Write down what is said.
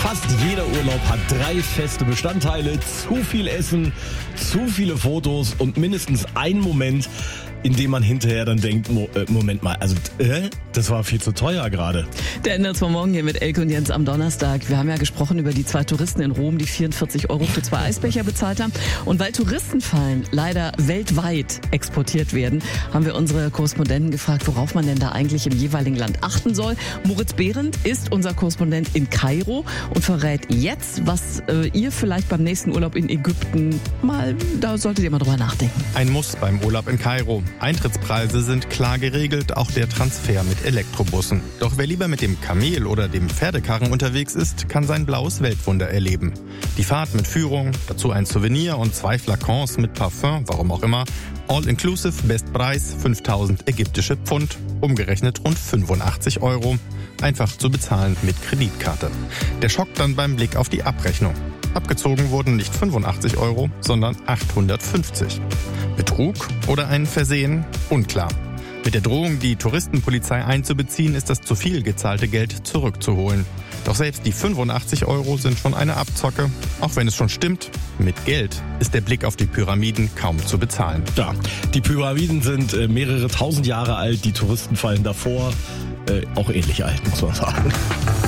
Fast jeder Urlaub hat 3 feste Bestandteile. Zu viel Essen, zu viele Fotos und mindestens ein Moment, in dem man hinterher dann denkt, Moment mal, also das war viel zu teuer gerade. Der Ende von morgen hier mit Elke und Jens am Donnerstag. Wir haben ja gesprochen über die 2 Touristen in Rom, die 44 € für 2 Eisbecher bezahlt haben. Und weil Touristenfallen leider weltweit exportiert werden, haben wir unsere Korrespondenten gefragt, worauf man denn da eigentlich im jeweiligen Land achten soll. Moritz Behrendt ist unser Korrespondent in Kairo und verrät jetzt, was ihr vielleicht beim nächsten Urlaub in Ägypten da solltet ihr mal drüber nachdenken. Ein Muss beim Urlaub in Kairo. Eintrittspreise sind klar geregelt, auch der Transfer mit Elektrobussen. Doch wer lieber mit dem Kamel oder dem Pferdekarren unterwegs ist, kann sein blaues Weltwunder erleben. Die Fahrt mit Führung, dazu ein Souvenir und 2 Flakons mit Parfum, warum auch immer. All-inclusive, Bestpreis 5.000 ägyptische Pfund, umgerechnet rund 85 €. Einfach zu bezahlen mit Kreditkarte. Der Schock dann beim Blick auf die Abrechnung. Abgezogen wurden nicht 85 €, sondern 850. Betrug oder ein Versehen? Unklar. Mit der Drohung, die Touristenpolizei einzubeziehen, ist das zu viel gezahlte Geld zurückzuholen. Doch selbst die 85 € sind schon eine Abzocke. Auch wenn es schon stimmt, mit Geld ist der Blick auf die Pyramiden kaum zu bezahlen. Ja, die Pyramiden sind mehrere tausend Jahre alt, die Touristenfallen davor auch ähnlich alt, muss man sagen.